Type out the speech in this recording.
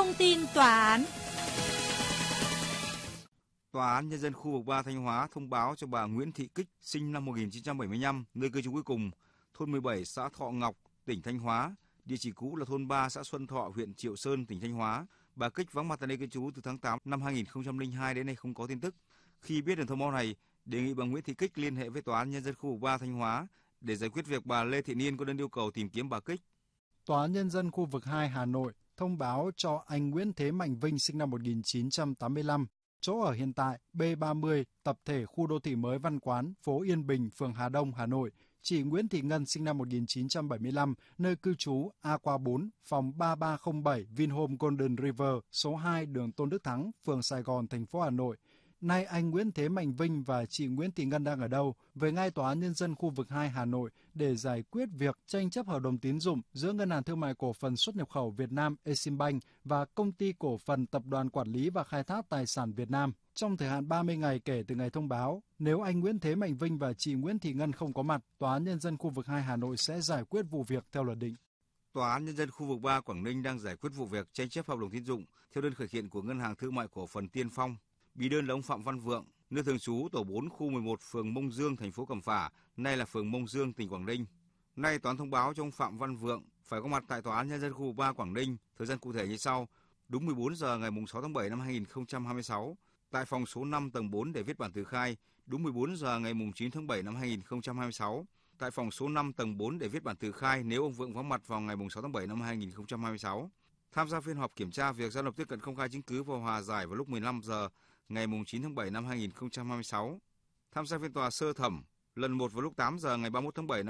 tin tòa án. Tòa án Nhân dân khu vực 3 Thanh Hóa thông báo cho bà Nguyễn Thị Kích, sinh năm 1975, nơi cư trú cuối cùng, thôn 17, xã Thọ Ngọc, tỉnh Thanh Hóa, địa chỉ cũ là thôn 3, xã Xuân Thọ, huyện Triệu Sơn, tỉnh Thanh Hóa. Bà Kích vắng mặt tại nơi cư trú từ tháng 8 năm 2002 đến nay không có tin tức. Khi biết được thông báo này, đề nghị bà Nguyễn Thị Kích liên hệ với Tòa án Nhân dân khu vực 3 Thanh Hóa để giải quyết việc bà Lê Thị Niên có đơn yêu cầu tìm kiếm bà Kích. Tòa án Nhân dân khu vực 2 Hà Nội thông báo cho anh Nguyễn Thế Mạnh Vinh, sinh năm 1985, chỗ ở hiện tại B30, tập thể khu đô thị mới Văn Quán, phố Yên Bình, phường Hà Đông, Hà Nội. Chị Nguyễn Thị Ngân, sinh năm 1975, nơi cư trú A qua 4, phòng 3307 Vinhome Golden River, số 2 đường Tôn Đức Thắng, phường Sài Gòn, thành phố Hà Nội. Nay anh Nguyễn Thế Mạnh Vinh và chị Nguyễn Thị Ngân đang ở đâu? Về ngay Tòa án Nhân dân khu vực 2 Hà Nội để giải quyết việc tranh chấp hợp đồng tín dụng giữa Ngân hàng Thương mại Cổ phần Xuất nhập khẩu Việt Nam Eximbank và Công ty Cổ phần Tập đoàn Quản lý và Khai thác Tài sản Việt Nam. Trong thời hạn 30 ngày kể từ ngày thông báo, nếu anh Nguyễn Thế Mạnh Vinh và chị Nguyễn Thị Ngân không có mặt, Tòa án Nhân dân khu vực 2 Hà Nội sẽ giải quyết vụ việc theo luật định. Tòa án Nhân dân khu vực 3 Quảng Ninh đang giải quyết vụ việc tranh chấp hợp đồng tín dụng theo đơn khởi kiện của Ngân hàng Thương mại Cổ phần Tiên Phong. Bí đơn là ông Phạm Văn Vượng, nơi thường trú tổ 4 khu 11 phường Mông Dương, thành phố Cẩm Phả, nay là phường Mông Dương, tỉnh Quảng Ninh. Nay tòa án thông báo cho ông Phạm Văn Vượng phải có mặt tại Tòa án Nhân dân khu vực 3 Quảng Ninh, thời gian cụ thể như sau: đúng 14 giờ ngày 6 tháng 7 năm 2026 tại phòng số 5 tầng 4 để viết bản tờ khai, đúng 14 giờ ngày 9 tháng 7 năm 2026 tại phòng số 5 tầng 4 để viết bản tờ khai nếu ông Vượng vắng mặt vào ngày 6 tháng 7 năm 2026. Tham gia phiên họp kiểm tra việc giao nộp tiếp cận công khai chứng cứ và hòa giải vào lúc 15 giờ ngày 9 tháng 7 năm 2026. Tham gia phiên tòa sơ thẩm lần 1 vào lúc 8 giờ ngày 31 tháng 7 năm